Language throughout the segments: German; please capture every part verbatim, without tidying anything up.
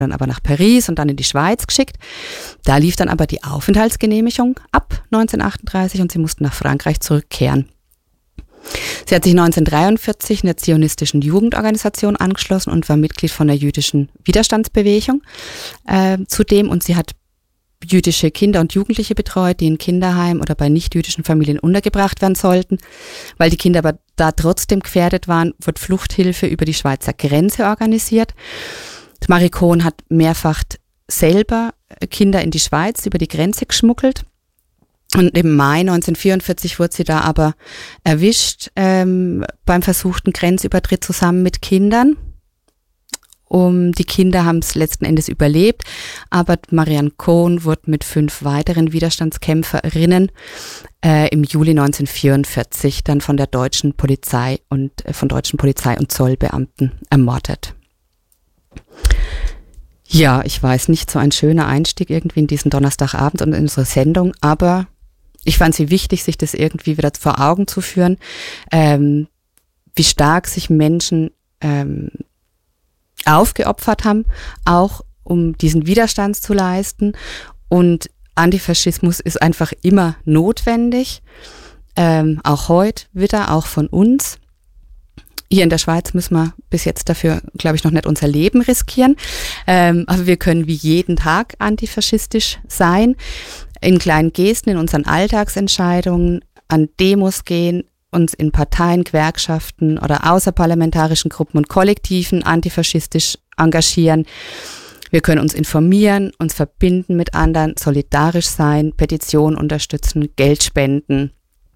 dann aber nach Paris und dann in die Schweiz geschickt. Da lief dann aber die Aufenthaltsgenehmigung ab neunzehnhundertachtunddreißig und sie mussten nach Frankreich zurückkehren. Sie hat sich neunzehnhundertdreiundvierzig einer zionistischen Jugendorganisation angeschlossen und war Mitglied von der jüdischen Widerstandsbewegung äh, zudem. Und sie hat jüdische Kinder und Jugendliche betreut, die in Kinderheim oder bei nicht-jüdischen Familien untergebracht werden sollten. Weil die Kinder aber da trotzdem gefährdet waren, wurde Fluchthilfe über die Schweizer Grenze organisiert. Marie Cohn hat mehrfach selber Kinder in die Schweiz über die Grenze geschmuggelt. Und im Mai neunzehnhundertvierundvierzig wurde sie da aber erwischt ähm, beim versuchten Grenzübertritt zusammen mit Kindern. Um, die Kinder haben es letzten Endes überlebt, aber Marianne Cohn wurde mit fünf weiteren Widerstandskämpferinnen äh, im Juli neunzehnhundertvierundvierzig dann von der deutschen Polizei und äh, von deutschen Polizei und Zollbeamten ermordet. Ja, ich weiß, nicht so ein schöner Einstieg irgendwie in diesen Donnerstagabend und in unsere Sendung, aber ich fand sie wichtig, sich das irgendwie wieder vor Augen zu führen, ähm, wie stark sich Menschen ähm, aufgeopfert haben, auch um diesen Widerstand zu leisten. Und Antifaschismus ist einfach immer notwendig, ähm, auch heute wieder, auch von uns. Hier in der Schweiz müssen wir bis jetzt dafür, glaube ich, noch nicht unser Leben riskieren. Ähm, aber wir können wie jeden Tag antifaschistisch sein, in kleinen Gesten, in unseren Alltagsentscheidungen, an Demos gehen, uns in Parteien, Gewerkschaften oder außerparlamentarischen Gruppen und Kollektiven antifaschistisch engagieren. Wir können uns informieren, uns verbinden mit anderen, solidarisch sein, Petitionen unterstützen, Geld spenden.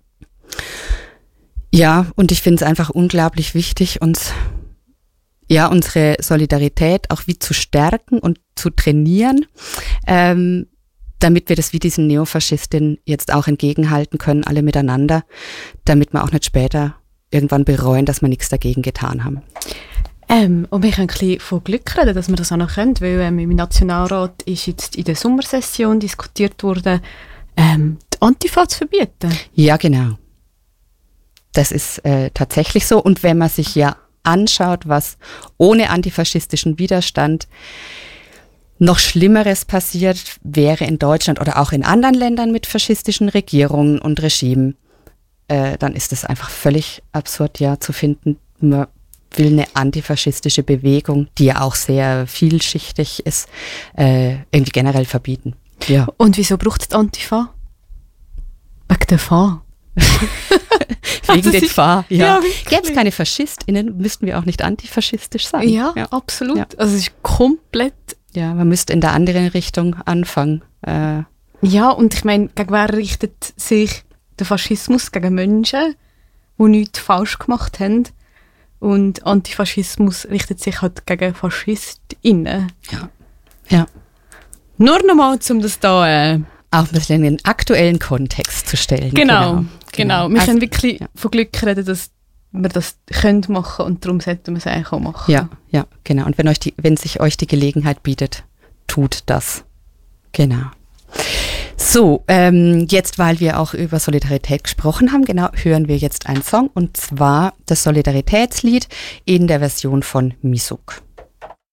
Ja, und ich finde es einfach unglaublich wichtig, uns ja unsere Solidarität auch wie zu stärken und zu trainieren, ähm, damit wir das wie diesen Neofaschistinnen jetzt auch entgegenhalten können, alle miteinander, damit wir auch nicht später irgendwann bereuen, dass wir nichts dagegen getan haben. Ähm, und wir können ein bisschen von Glück reden, dass wir das auch noch können, weil ähm, im Nationalrat ist jetzt in der Sommersession diskutiert worden, ähm, die Antifa zu verbieten. Ja, genau. Das ist äh, tatsächlich so. Und wenn man sich ja anschaut, was ohne antifaschistischen Widerstand noch Schlimmeres passiert wäre in Deutschland oder auch in anderen Ländern mit faschistischen Regierungen und Regimen, äh, dann ist es einfach völlig absurd, ja, zu finden, man will eine antifaschistische Bewegung, die ja auch sehr vielschichtig ist, äh, irgendwie generell verbieten. Ja. Und wieso braucht es die Antifa? Wegen der Fahr. Wegen der Gefahr, ja. ja Gäbe es keine FaschistInnen, müssten wir auch nicht antifaschistisch sein. Ja, ja. absolut. Ja. Also es ist komplett... Ja, man müsste in der anderen Richtung anfangen. Äh. Ja, und ich meine, gegen wer richtet sich der Faschismus? Gegen Menschen, die nichts falsch gemacht haben. Und Antifaschismus richtet sich halt gegen FaschistInnen. Ja. ja. Nur nochmal, um das da... Äh, auch ein bisschen in den aktuellen Kontext zu stellen. Genau, genau. genau. Wir also, können wirklich ja. von Glück reden, dass wir das können machen und darum sollten wir es eigentlich auch machen. Ja, ja, genau. Und wenn euch die, wenn sich euch die Gelegenheit bietet, tut das. Genau. So, ähm, jetzt, weil wir auch über Solidarität gesprochen haben, genau, hören wir jetzt einen Song, und zwar das Solidaritätslied in der Version von Misuk.